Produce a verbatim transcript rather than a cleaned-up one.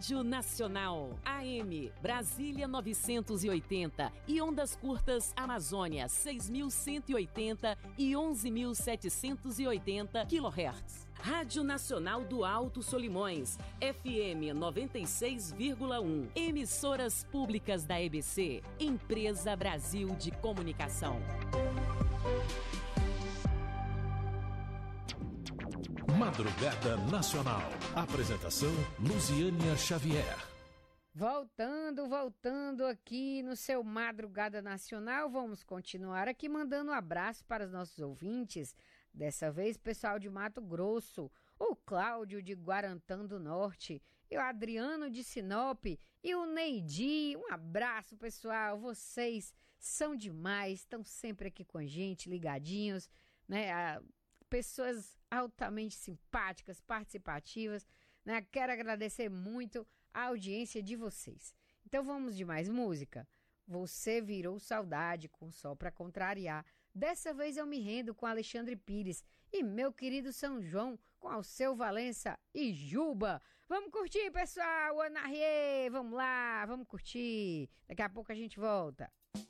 Rádio Nacional, A M, Brasília novecentos e oitenta e ondas curtas Amazônia seis mil cento e oitenta e onze mil setecentos e oitenta quilohertz. Rádio Nacional do Alto Solimões, F M noventa e seis vírgula um. Emissoras públicas da E B C, Empresa Brasil de Comunicação. Madrugada Nacional. Apresentação Luziânia Xavier. Voltando, voltando aqui no seu Madrugada Nacional, vamos continuar aqui mandando um abraço para os nossos ouvintes. Dessa vez, pessoal de Mato Grosso, o Cláudio de Guarantã do Norte, e o Adriano de Sinop e o Neidi. Um abraço, pessoal. Vocês são demais, estão sempre aqui com a gente, ligadinhos, né? A pessoas altamente simpáticas, participativas, né? Quero agradecer muito a audiência de vocês. Então vamos de mais música. Você virou saudade com Só Pra Contrariar. Dessa vez eu me rendo com Alexandre Pires e meu querido São João com Alceu Valença e Juba. Vamos curtir, pessoal, Ana Rie, vamos lá, vamos curtir. Daqui a pouco a gente volta.